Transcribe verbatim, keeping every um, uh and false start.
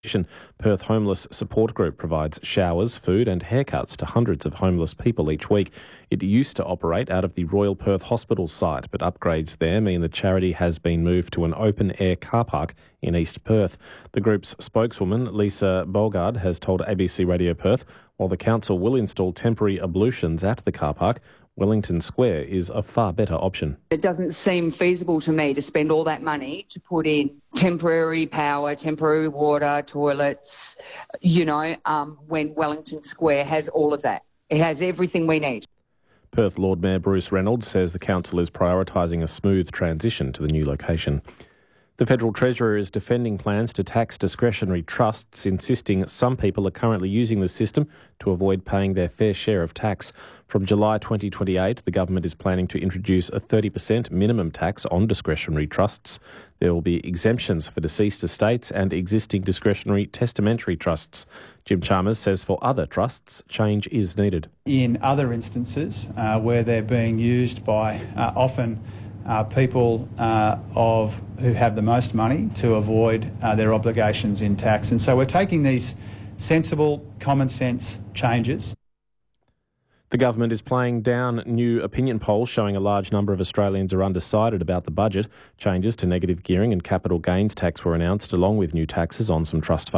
Perth Homeless Support Group provides showers, food and haircuts to hundreds of homeless people each week. It used to operate out of the Royal Perth Hospital site, but upgrades there mean the charity has been moved to an open-air car park in East Perth. The group's spokeswoman, Lisa Bogard, has told A B C Radio Perth, while the council will install temporary ablutions at the car park, Wellington Square is a far better option. It doesn't seem feasible to me to spend all that money to put in temporary power, temporary water, toilets, you know, um, when Wellington Square has all of that. It has everything we need. Perth Lord Mayor Bruce Reynolds says the council is prioritising a smooth transition to the new location. The Federal Treasurer is defending plans to tax discretionary trusts, insisting some people are currently using the system to avoid paying their fair share of tax. From July twenty twenty-eight, the government is planning to introduce a thirty percent minimum tax on discretionary trusts. There will be exemptions for deceased estates and existing discretionary testamentary trusts. Jim Chalmers says for other trusts, change is needed. In other instances uh, where they're being used by uh, often Uh, people uh, of who have the most money to avoid uh, their obligations in tax. And so we're taking these sensible, common sense changes. The government is playing down new opinion polls showing a large number of Australians are undecided about the budget. Changes to negative gearing and capital gains tax were announced along with new taxes on some trust funds.